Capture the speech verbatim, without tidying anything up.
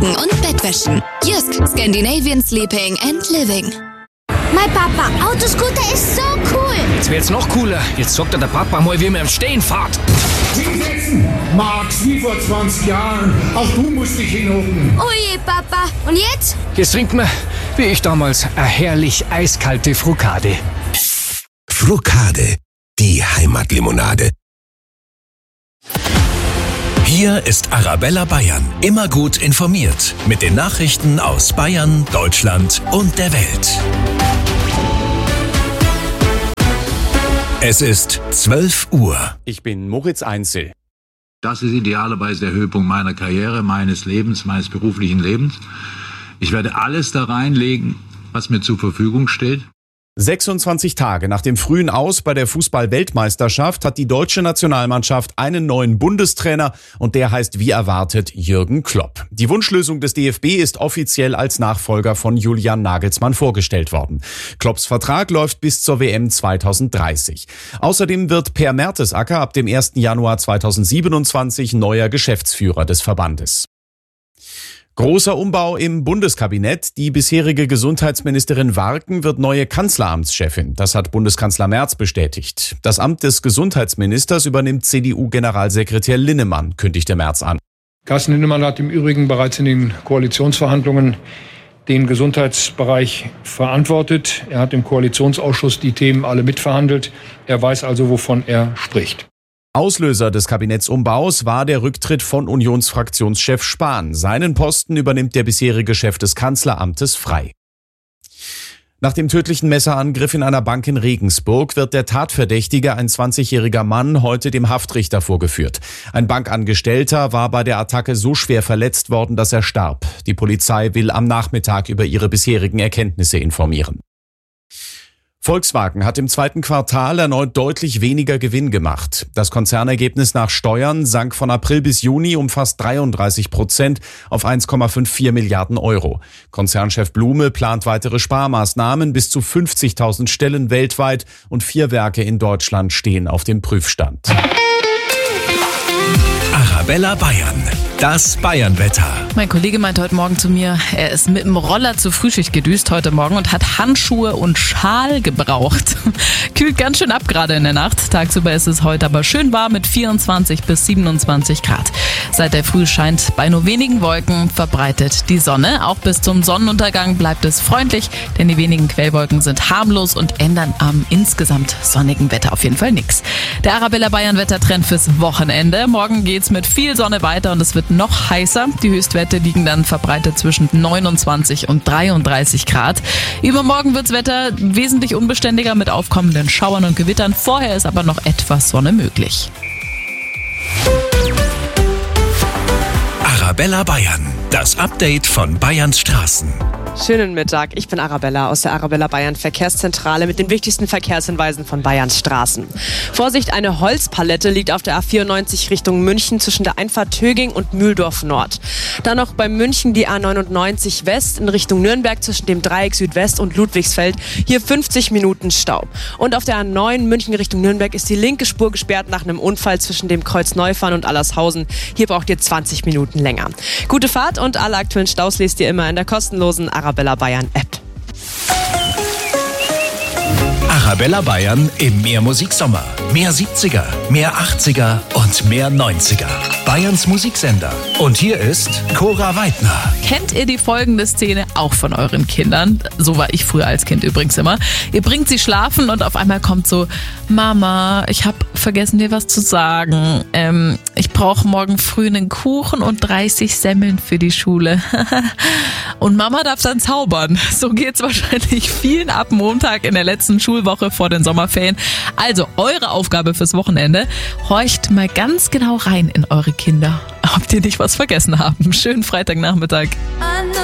Decken und Bettwäschen. Jysk, Scandinavian Sleeping and Living. Mein Papa, Autoscooter ist so cool. Das wäre jetzt noch cooler. Jetzt sagt der Papa mal, wie man im Stehen fährt. Hinsetzen! Max, wie vor zwanzig Jahren. Auch du musst dich hinhocken. Oh je, Papa. Und jetzt? Jetzt trinkt man, wie ich damals, eine herrlich eiskalte Frukade. Frukade, die Heimatlimonade. Hier ist Arabella Bayern. Immer gut informiert. Mit den Nachrichten aus Bayern, Deutschland und der Welt. Es ist zwölf Uhr. Ich bin Moritz Einzel. Das ist idealerweise der Höhepunkt meiner Karriere, meines Lebens, meines beruflichen Lebens. Ich werde alles da reinlegen, was mir zur Verfügung steht. sechsundzwanzig Tage nach dem frühen Aus bei der Fußball-Weltmeisterschaft hat die deutsche Nationalmannschaft einen neuen Bundestrainer und der heißt wie erwartet Jürgen Klopp. Die Wunschlösung des D F B ist offiziell als Nachfolger von Julian Nagelsmann vorgestellt worden. Klopps Vertrag läuft bis zur W M zweitausenddreißig. Außerdem wird Per Mertesacker ab dem ersten Januar zweitausendsiebenundzwanzig neuer Geschäftsführer des Verbandes. Großer Umbau im Bundeskabinett. Die bisherige Gesundheitsministerin Warken wird neue Kanzleramtschefin. Das hat Bundeskanzler Merz bestätigt. Das Amt des Gesundheitsministers übernimmt C D U-Generalsekretär Linnemann, kündigte Merz an. Carsten Linnemann hat im Übrigen bereits in den Koalitionsverhandlungen den Gesundheitsbereich verantwortet. Er hat im Koalitionsausschuss die Themen alle mitverhandelt. Er weiß also, wovon er spricht. Auslöser des Kabinettsumbaus war der Rücktritt von Unionsfraktionschef Spahn. Seinen Posten übernimmt der bisherige Chef des Kanzleramtes frei. Nach dem tödlichen Messerangriff in einer Bank in Regensburg wird der Tatverdächtige, ein zwanzigjähriger Mann, heute dem Haftrichter vorgeführt. Ein Bankangestellter war bei der Attacke so schwer verletzt worden, dass er starb. Die Polizei will am Nachmittag über ihre bisherigen Erkenntnisse informieren. Volkswagen hat im zweiten Quartal erneut deutlich weniger Gewinn gemacht. Das Konzernergebnis nach Steuern sank von April bis Juni um fast dreiunddreißig Prozent auf eins Komma fünfundfünfzig Milliarden Euro. Konzernchef Blume plant weitere Sparmaßnahmen. Bis zu fünfzigtausend Stellen weltweit und vier Werke in Deutschland stehen auf dem Prüfstand. Arabella Bayern. Das Bayernwetter. Mein Kollege meinte heute Morgen zu mir, er ist mit dem Roller zur Frühschicht gedüst heute Morgen und hat Handschuhe und Schal gebraucht. Kühlt ganz schön ab gerade in der Nacht. Tagsüber ist es heute aber schön warm mit vierundzwanzig bis siebenundzwanzig Grad. Seit der Früh scheint bei nur wenigen Wolken verbreitet die Sonne. Auch bis zum Sonnenuntergang bleibt es freundlich, denn die wenigen Quellwolken sind harmlos und ändern am insgesamt sonnigen Wetter auf jeden Fall nichts. Der Arabella Bayern Wettertrend fürs Wochenende. Morgen geht's mit viel Sonne weiter und es wird noch heißer. Die Höchstwerte liegen dann verbreitet zwischen neunundzwanzig und dreiunddreißig Grad. Übermorgen wird's Wetter wesentlich unbeständiger mit aufkommenden Schauern und Gewittern. Vorher ist aber noch etwas Sonne möglich. Arabella Bayern. Das Update von Bayerns Straßen. Schönen Mittag, ich bin Arabella aus der Arabella Bayern Verkehrszentrale mit den wichtigsten Verkehrshinweisen von Bayerns Straßen. Vorsicht, eine Holzpalette liegt auf der A vierundneunzig Richtung München zwischen der Einfahrt Töging und Mühldorf Nord. Dann noch bei München die A neunundneunzig West in Richtung Nürnberg zwischen dem Dreieck Südwest und Ludwigsfeld. Hier fünfzig Minuten Stau. Und auf der A neun München Richtung Nürnberg ist die linke Spur gesperrt nach einem Unfall zwischen dem Kreuz Neufahren und Allershausen. Hier braucht ihr zwanzig Minuten länger. Gute Fahrt und alle aktuellen Staus lest ihr immer in der kostenlosen Arabella Bayern App. Arabella Bayern im Mehr Musiksommer. Mehr siebziger, mehr achtziger und mehr neunziger. Bayerns Musiksender. Und hier ist Cora Weidner. Kennt ihr die folgende Szene auch von euren Kindern? So war ich früher als Kind übrigens immer. Ihr bringt sie schlafen und auf einmal kommt so: Mama, ich habe vergessen, dir was zu sagen. Ähm, ich brauche morgen früh einen Kuchen und dreißig Semmeln für die Schule. Und Mama darf dann zaubern. So geht's wahrscheinlich vielen ab Montag in der letzten Schulwoche vor den Sommerferien. Also eure Aufgabe fürs Wochenende: Horcht mal ganz genau rein in eure Kinder, ob die nicht was vergessen haben. Schönen Freitagnachmittag.